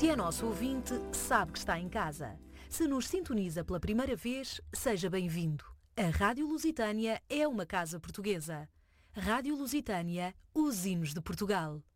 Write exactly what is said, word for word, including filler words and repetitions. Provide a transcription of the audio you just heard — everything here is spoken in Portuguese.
Se é nosso ouvinte, sabe que está em casa. Se nos sintoniza pela primeira vez, seja bem-vindo. A Rádio Lusitânia é uma casa portuguesa. Rádio Lusitânia, os hinos de Portugal.